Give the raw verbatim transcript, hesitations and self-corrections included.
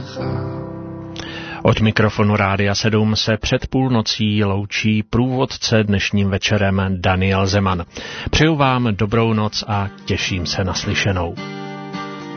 Od mikrofonu Rádia sedm se před půlnocí loučí průvodce dnešním večerem Daniel Zeman. Přeju vám dobrou noc a těším se na slyšenou.